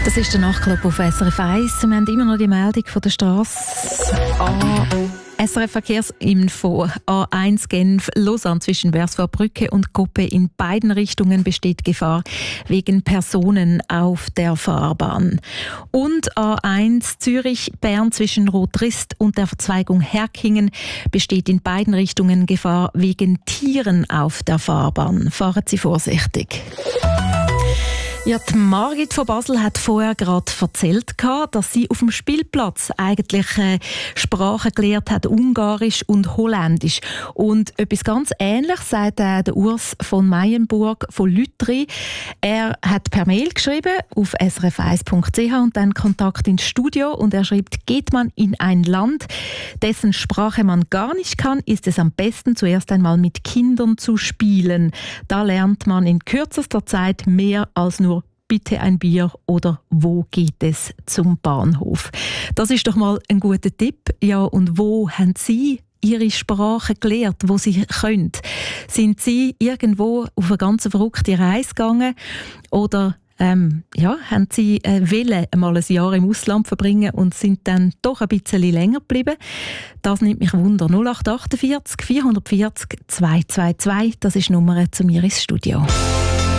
Das ist der Nachtclub auf SRF 1. Wir haben immer noch die Meldung von der Strasse. SRF Verkehrsinfo A1 Genf Lausanne zwischen Versvorbrücke und Koppe. In beiden Richtungen besteht Gefahr wegen Personen auf der Fahrbahn. Und A1 Zürich Bern zwischen Rotrist und der Verzweigung Herkingen besteht in beiden Richtungen Gefahr wegen Tieren auf der Fahrbahn. Fahren Sie vorsichtig. Ja, die Margit von Basel hat vorher gerade erzählt, dass sie auf dem Spielplatz eigentlich Sprachen gelernt hat, Ungarisch und Holländisch. Und etwas ganz Ähnliches sagt der Urs von Meyenburg von Lütri. Er hat per Mail geschrieben auf srf1.ch und dann Kontakt ins Studio und er schreibt: Geht man in ein Land, dessen Sprache man gar nicht kann, ist es am besten, zuerst einmal mit Kindern zu spielen. Da lernt man in kürzester Zeit mehr als nur bitte ein Bier oder wo geht es zum Bahnhof. Das ist doch mal ein guter Tipp. Ja, und wo haben Sie Ihre Sprache gelernt, wo Sie können? Sind Sie irgendwo auf eine ganz verrückte Reise gegangen oder haben Sie wollen einmal ein Jahr im Ausland verbringen und sind dann doch ein bisschen länger geblieben? Das nimmt mich Wunder. 0848 440 222, das ist die Nummer zu mir ins Studio.